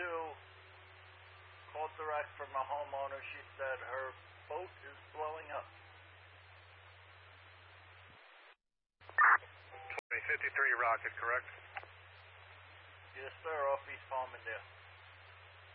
called direct from a homeowner. She said her boat is blowing up. 2053 Rocket, correct? Yes, sir, off East Palmdale.